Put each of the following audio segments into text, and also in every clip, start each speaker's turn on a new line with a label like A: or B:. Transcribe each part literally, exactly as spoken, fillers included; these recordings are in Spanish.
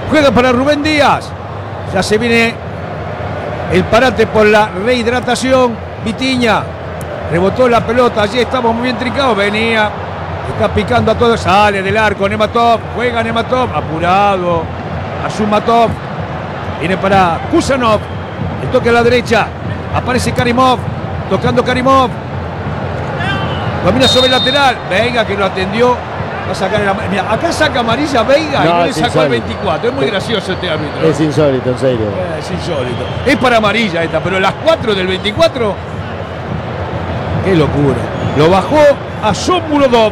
A: Juega para Rubén Díaz. Ya se viene el parate por la rehidratación. Vitinha. Rebotó la pelota. Allí estamos muy bien trincados. Venía. Está picando a todos. Sale del arco. Nematov. Juega Nematov. Apurado. Azumatov. Viene para Kusanov. El toque a la derecha. Aparece Karimov. Tocando Karimov. Domina sobre el lateral. Veiga que lo atendió. Va a sacar el, mira, acá saca amarilla Veiga no, y no le sacó el veinticuatro. Es muy gracioso este árbitro.
B: Es insólito, en serio.
A: Es insólito. Es para amarilla esta, pero las cuatro del veinticuatro. Qué locura. Lo bajó a Shomurodov.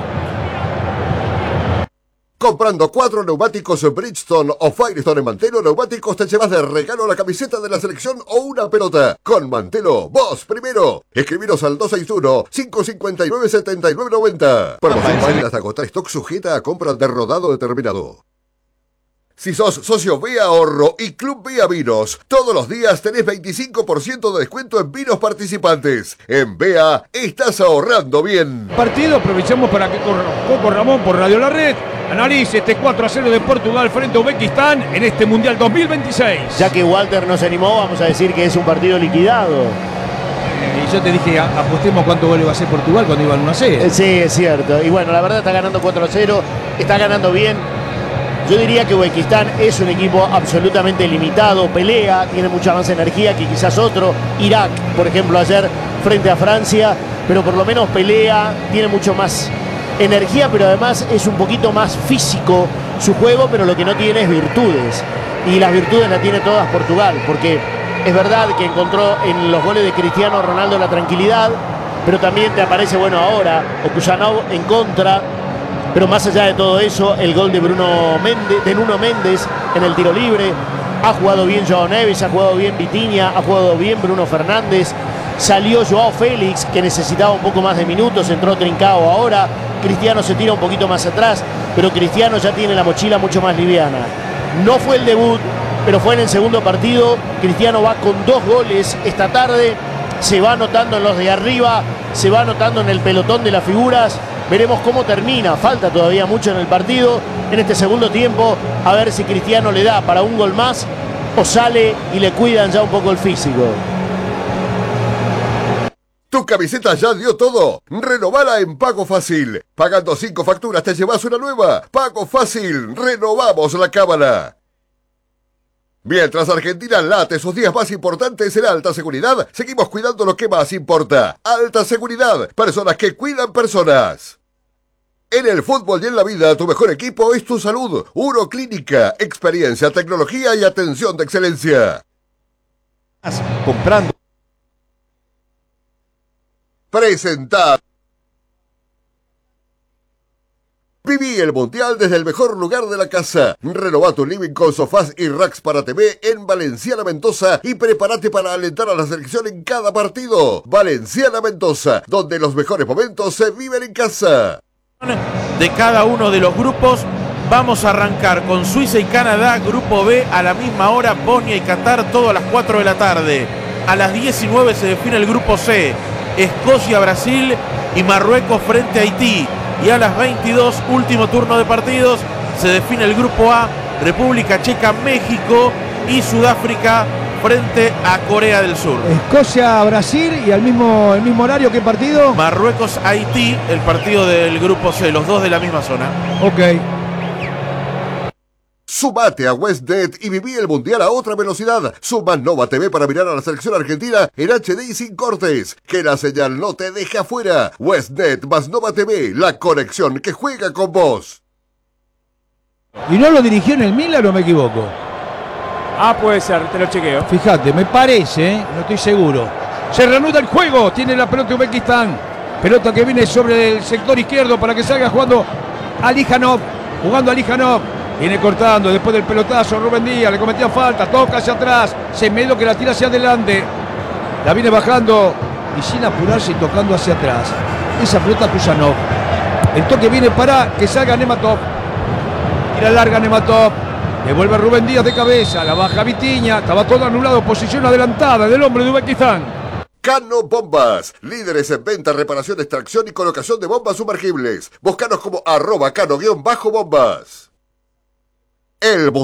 C: Comprando cuatro neumáticos Bridgestone o Firestone en Mantelo Neumáticos te llevas de regalo la camiseta de la selección o una pelota. Con Mantelo, vos primero. Escribiros al dos seis uno, cinco cinco nueve, siete nueve nueve cero. Promoción válida hasta agotar stock sujeta a compra de rodado determinado. Si sos socio Vía Ahorro y Club Vía Vinos, todos los días tenés veinticinco por ciento de descuento en vinos participantes. En Vea estás ahorrando bien.
A: Partido, aprovechamos para que Coco Ramón por Radio La Red analice este cuatro a cero de Portugal frente a Uzbekistán en este Mundial dos mil veintiséis.
B: Ya que Walter no se animó, vamos a decir que es un partido liquidado.
A: Eh, y yo te dije, apostemos cuánto gol iba a hacer Portugal cuando iban uno a cero.
B: Eh, sí, es cierto. Y bueno, la verdad está ganando cuatro a cero, está ganando bien. Yo diría que Uzbekistán es un equipo absolutamente limitado, pelea, tiene mucha más energía que quizás otro. Irak, por ejemplo, ayer frente a Francia, pero por lo menos pelea, tiene mucho más energía, pero además es un poquito más físico su juego, pero lo que no tiene es virtudes. Y las virtudes las tiene todas Portugal, porque es verdad que encontró en los goles de Cristiano Ronaldo la tranquilidad, pero también te aparece, bueno, ahora Okusanov en contra. Pero más allá de todo eso, el gol de Bruno Méndez, de Nuno Méndez en el tiro libre. Ha jugado bien Joao Neves, ha jugado bien Vitinha, ha jugado bien Bruno Fernández. Salió Joao Félix, que necesitaba un poco más de minutos, entró Trincao ahora. Cristiano se tira un poquito más atrás, pero Cristiano ya tiene la mochila mucho más liviana. No fue el debut, pero fue en el segundo partido. Cristiano va con dos goles esta tarde. Se va anotando en los de arriba, se va anotando en el pelotón de las figuras. Veremos cómo termina, falta todavía mucho en el partido, en este segundo tiempo, a ver si Cristiano le da para un gol más o sale y le cuidan ya un poco el físico.
C: ¿Tu camiseta ya dio todo? Renovala en Pago Fácil. Pagando cinco facturas te llevas una nueva. Pago Fácil, renovamos la cábala. Mientras Argentina late sus días más importantes en alta seguridad, seguimos cuidando lo que más importa. Alta seguridad, personas que cuidan personas. En el fútbol y en la vida, tu mejor equipo es tu salud. Uroclínica, experiencia, tecnología y atención de excelencia.
D: Comprando.
C: Presentar. Viví el Mundial desde el mejor lugar de la casa. Renova tu living con sofás y racks para T V en Valenciana Mendoza y prepárate para alentar a la selección en cada partido. Valenciana Mendoza, donde los mejores momentos se viven en casa.
E: De cada uno de los grupos, vamos a arrancar con Suiza y Canadá, grupo B, a la misma hora, Bosnia y Qatar, todo a las cuatro de la tarde. A las diecinueve se define el grupo C, Escocia, Brasil y Marruecos frente a Haití. Y a las veintidós, último turno de partidos, se define el grupo A, República Checa, México y Sudáfrica frente a Corea del Sur.
A: Escocia, Brasil y al mismo, el mismo horario, ¿qué partido?
E: Marruecos, Haití, el partido del grupo C, los dos de la misma zona.
A: Ok.
C: Sumate a WestNet y viví el Mundial a otra velocidad. Suma Nova T V para mirar a la selección argentina en H D y sin cortes. Que la señal no te deje afuera. WestNet más Nova T V, la conexión que juega con vos.
A: ¿Y no lo dirigió en el Milan o me equivoco?
D: Ah, puede ser, te lo chequeo.
A: Fíjate, me parece, ¿eh? No estoy seguro. Se reanuda el juego, tiene la pelota Uzbekistán. Pelota que viene sobre el sector izquierdo para que salga jugando Alijanov. Jugando Alijanov. Viene cortando después del pelotazo Rubén Díaz, le cometía falta, toca hacia atrás, Semedo que la tira hacia adelante, la viene bajando y sin apurarse y tocando hacia atrás. Esa pelota Kusanov. El toque viene para que salga Nematov. Tira larga Nematov. Devuelve Rubén Díaz de cabeza, la baja Vitinha, estaba todo anulado, posición adelantada del hombre de Uzbekistán.
C: Cano Bombas, líderes en venta, reparación, extracción y colocación de bombas sumergibles. Búscanos como arroba cano-bombas. El